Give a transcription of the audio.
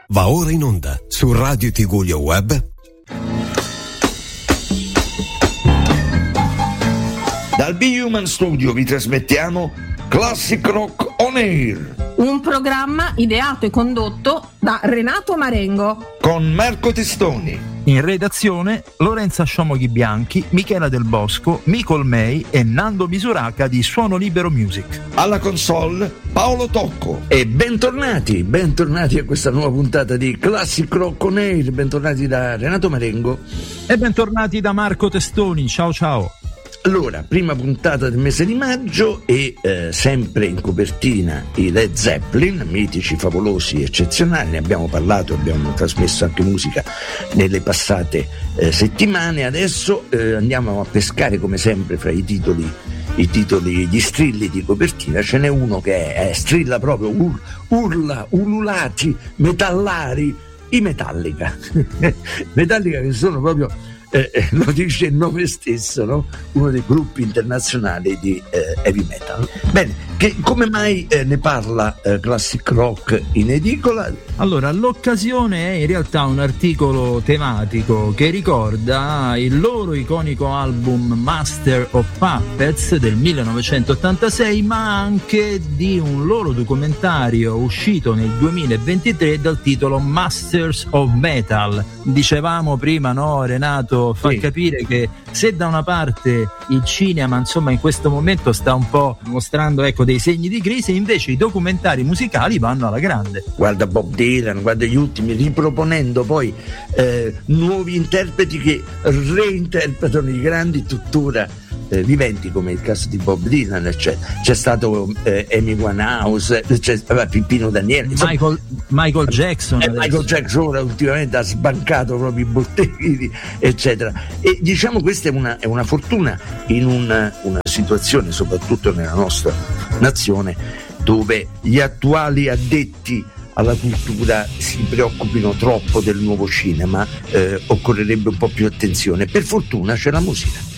va ora in onda su Radio Tigullio Web. Dal Be Human Studio vi trasmettiamo Classic Rock On Air, un programma ideato e condotto da Renato Marengo con Marco Testoni. In redazione Lorenza Sciomoghi Bianchi, Michela Del Bosco, Micol May e Nando Misuraca di Suono Libero Music. Alla console Paolo Tocco. E bentornati a questa nuova puntata di Classic Rock On Air. Bentornati da Renato Marengo e bentornati da Marco Testoni. Ciao ciao. Allora, prima puntata del mese di maggio e sempre in copertina i Led Zeppelin, mitici, favolosi, eccezionali. Ne abbiamo parlato, abbiamo trasmesso anche musica nelle passate settimane. Adesso andiamo a pescare come sempre fra i titoli, gli strilli di copertina. Ce n'è uno che è strilla proprio, urla, ululati, metallari, i Metallica. Metallica che sono proprio... lo dice il nome stesso, no? Uno dei gruppi internazionali di heavy metal. Bene, come mai ne parla Classic Rock in edicola? Allora, l'occasione è in realtà un articolo tematico che ricorda il loro iconico album Master of Puppets del 1986, ma anche di un loro documentario uscito nel 2023 dal titolo Masters of Metal. Dicevamo prima, no, Renato, fa capire che se da una parte il cinema, insomma, in questo momento sta un po' mostrando, ecco, dei segni di crisi, invece i documentari musicali vanno alla grande. Guarda Bob Dylan, guarda gli ultimi, riproponendo poi nuovi interpreti che reinterpretano i grandi tuttora viventi, come il caso di Bob Dylan. C'è stato Amy Winehouse, c'è Pippino Daniele, Michael Jackson. Michael Jackson ora ultimamente ha sbancato proprio i botteghini, eccetera. E diciamo questa è una fortuna in una situazione, soprattutto nella nostra nazione, dove gli attuali addetti alla cultura si preoccupino troppo del nuovo cinema. Occorrerebbe un po' più attenzione. Per fortuna c'è la musica.